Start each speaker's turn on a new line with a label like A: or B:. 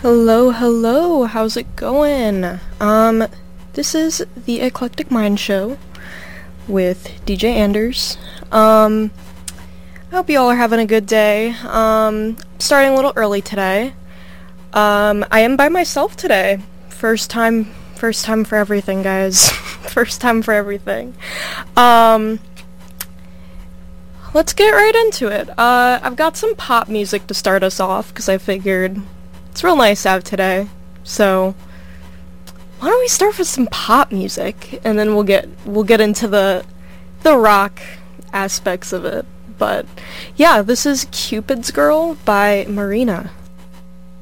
A: Hello, hello, how's it going? This is the Eclectic Mind Show with DJ Anders. I hope you all are having a good day. Starting a little early today. I am by myself today. First time for everything, guys. First time for everything. Let's get right into it. I've got some pop music to start us off, because I figured it's real nice out today. So, why don't we start with some pop music, and then we'll get into the rock aspects of it. But, yeah, this is Cupid's Girl by Marina.